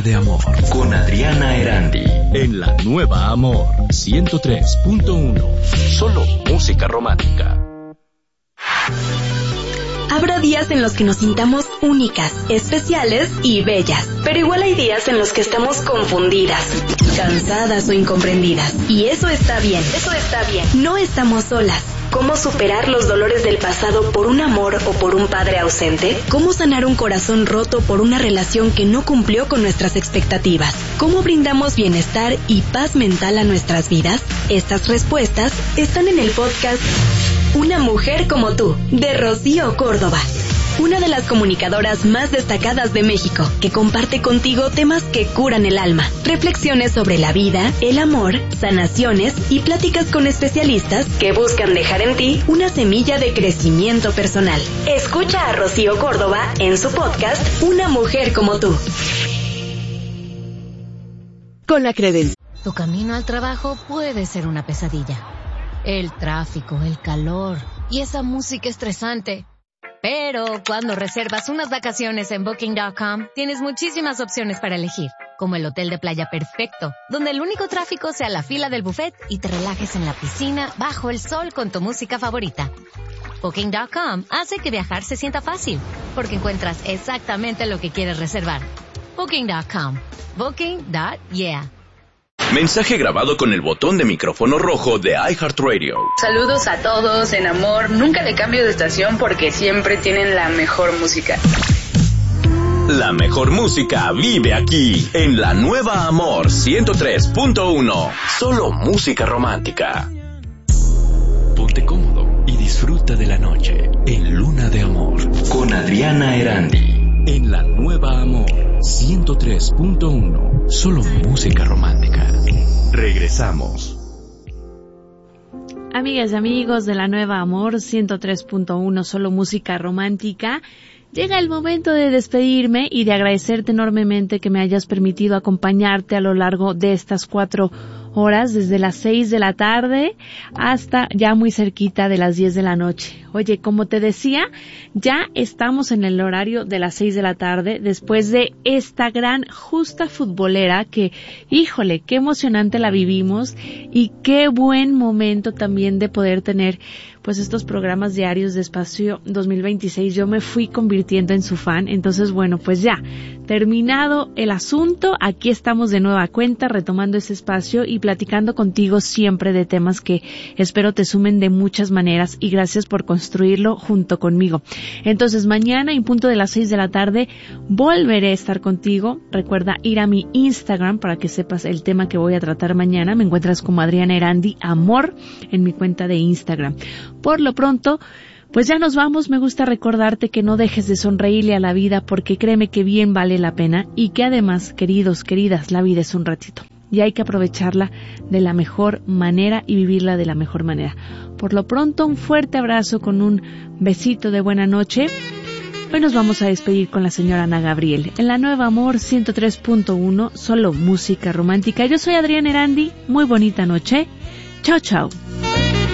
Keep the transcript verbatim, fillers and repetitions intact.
de Amor, con Adriana Erandi, en La Nueva Amor, ciento tres punto uno. Solo música romántica. Habrá días en los que nos sintamos únicas, especiales y bellas, pero igual hay días en los que estamos confundidas, cansadas o incomprendidas. Y eso está bien, eso está bien. No estamos solas. ¿Cómo superar los dolores del pasado por un amor o por un padre ausente? ¿Cómo sanar un corazón roto por una relación que no cumplió con nuestras expectativas? ¿Cómo brindamos bienestar y paz mental a nuestras vidas? Estas respuestas están en el podcast Una Mujer Como Tú, de Rocío Córdoba, una de las comunicadoras más destacadas de México, que comparte contigo temas que curan el alma, reflexiones sobre la vida, el amor, sanaciones y pláticas con especialistas que buscan dejar en ti una semilla de crecimiento personal. Escucha a Rocío Córdoba en su podcast Una Mujer Como Tú. Con la credencial. Tu camino al trabajo puede ser una pesadilla. El tráfico, el calor y esa música estresante. Pero cuando reservas unas vacaciones en Booking punto com, tienes muchísimas opciones para elegir, como el hotel de playa perfecto, donde el único tráfico sea la fila del buffet y te relajes en la piscina bajo el sol con tu música favorita. Booking punto com hace que viajar se sienta fácil, porque encuentras exactamente lo que quieres reservar. Booking punto com. Booking punto yeah. Mensaje grabado con el botón de micrófono rojo de iHeartRadio. Saludos a todos en amor. Nunca le cambio de estación porque siempre tienen la mejor música. La mejor música vive aquí, en La Nueva Amor ciento tres punto uno. Solo música romántica. Ponte cómodo y disfruta de la noche en Luna de Amor, con Adriana Erandi, en La Nueva Amor ciento tres punto uno. Solo música romántica. Regresamos. Amigas y amigos de La Nueva Amor ciento tres punto uno, solo música romántica. Llega el momento de despedirme y de agradecerte enormemente que me hayas permitido acompañarte a lo largo de estas cuatro horas, desde las seis de la tarde hasta ya muy cerquita de las diez de la noche. Oye, como te decía, ya estamos en el horario de las seis de la tarde, después de esta gran justa futbolera que, híjole, qué emocionante la vivimos y qué buen momento también de poder tener pues estos programas diarios de Espacio dos mil veintiséis. Yo me fui convirtiendo en su fan, entonces bueno, pues ya, terminado el asunto, aquí estamos de nueva cuenta retomando ese espacio y platicando contigo siempre de temas que espero te sumen de muchas maneras, y gracias por construirlo junto conmigo. Entonces mañana en punto de las seis de la tarde volveré a estar contigo. Recuerda ir a mi Instagram para que sepas el tema que voy a tratar mañana. Me encuentras como Adriana Erandi Amor en mi cuenta de Instagram. Por lo pronto, pues ya nos vamos. Me gusta recordarte que no dejes de sonreírle a la vida, porque créeme que bien vale la pena, y que además, queridos, queridas, la vida es un ratito y hay que aprovecharla de la mejor manera y vivirla de la mejor manera. Por lo pronto, un fuerte abrazo con un besito de buena noche. Hoy nos vamos a despedir con la señora Ana Gabriel en La Nueva Amor ciento tres punto uno, solo música romántica. Yo soy Adriana Erandi. Muy bonita noche. Chao, chao.